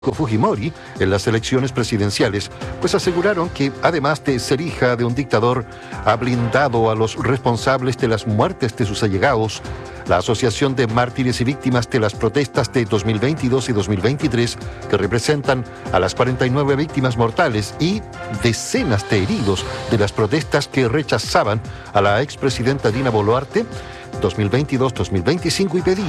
Fujimori en las elecciones presidenciales, pues aseguraron que, además de ser hija de un dictador, ha blindado a los responsables de las muertes de sus allegados. La Asociación de Mártires y Víctimas de las Protestas de 2022 y 2023, que representan a las 49 víctimas mortales y decenas de heridos de las protestas que rechazaban a la expresidenta Dina Boluarte 2022-2025 y pedían